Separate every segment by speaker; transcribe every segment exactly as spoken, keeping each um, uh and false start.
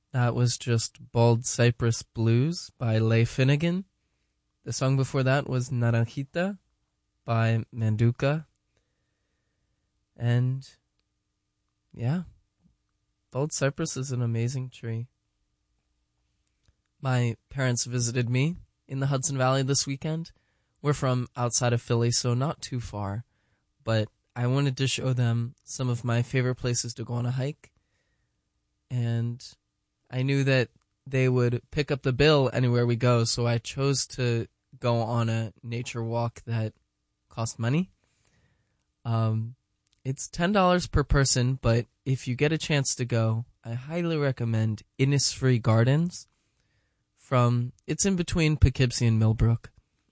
Speaker 1: That was just Bald Cypress Blues by Leigh Finnegan. The song before that was Naranjita by Manduka. And yeah, Bald Cypress is an amazing tree. My parents visited me in the Hudson Valley this weekend. We're from outside of Philly, so not too far. But I wanted to show them some of my favorite places to go on a hike. And I knew that they would pick up the bill anywhere we go, so I chose to go on a nature walk that cost money. Um, it's ten dollars per person, but if you get a chance to go, I highly recommend Innisfree Gardens. From it's in between Poughkeepsie and Millbrook.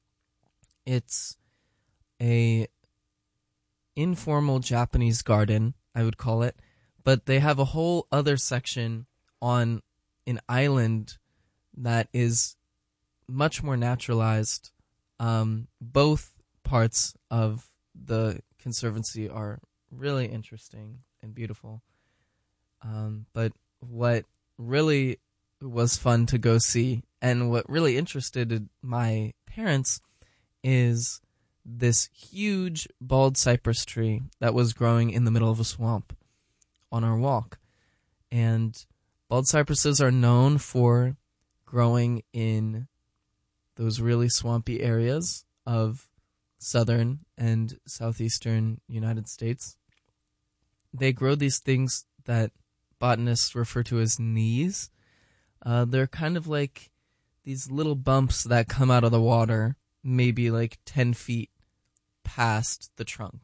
Speaker 1: It's a informal Japanese garden, I would call it, but they have a whole other section on an island that is much more naturalized. Um, both parts of the conservancy are really interesting and beautiful. Um, but what really was fun to go see, and what really interested my parents, is this huge bald cypress tree that was growing in the middle of a swamp on our walk. And bald cypresses are known for growing in those really swampy areas of southern and southeastern United States. They grow these things that botanists refer to as knees. Uh, they're kind of like these little bumps that come out of the water, maybe like ten feet past the trunk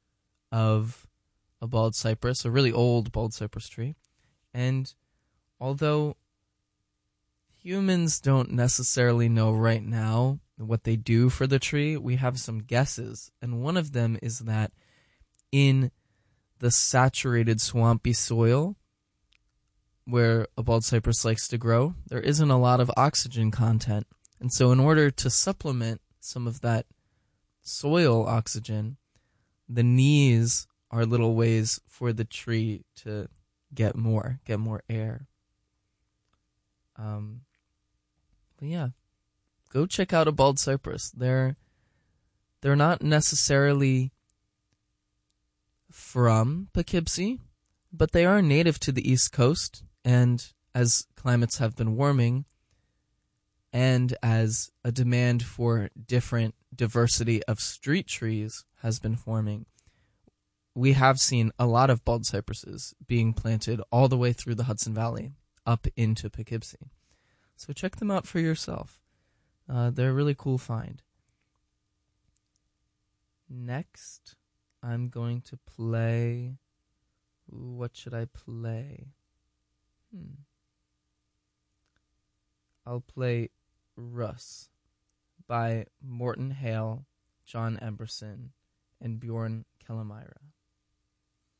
Speaker 1: of a bald cypress, a really old bald cypress tree. And although humans don't necessarily know right now what they do for the tree, we have some guesses. And one of them is that in the saturated swampy soil where a bald cypress likes to grow, there isn't a lot of oxygen content. And so in order to supplement some of that soil oxygen, the knees are little ways for the tree to get more, get more air. Um, but yeah, go check out a bald cypress. They're, they're not necessarily from Poughkeepsie, but they are native to the East Coast. And as climates have been warming, and as a demand for different diversity of street trees has been forming, we have seen a lot of bald cypresses being planted all the way through the Hudson Valley up into Poughkeepsie. So check them out for yourself. Uh, they're a really cool find. Next, I'm going to play... What should I play? Hmm. I'll play Russ by Morton Hale, John Emberson, and Bjorn Kellemyra.